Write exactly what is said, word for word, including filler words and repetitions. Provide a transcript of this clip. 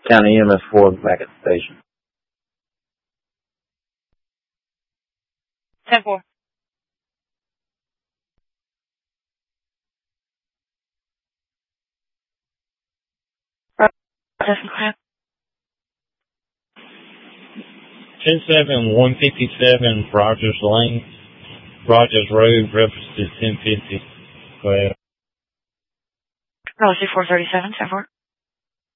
County E M S four back at the station. ten four. ten seven one fifty-seven Rogers Lane, Rogers Road, reference is ten fifty. Go ahead. Policy four thirty-seven, ten four.